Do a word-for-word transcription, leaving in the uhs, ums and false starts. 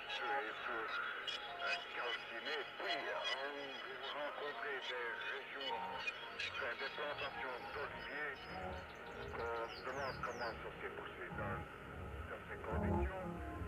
il faut euh, calculer. Puis, on rencontrait des régions, enfin, des plantations d'oliviers, qu'on se demande comment ça s'est poussé dans, dans ces conditions.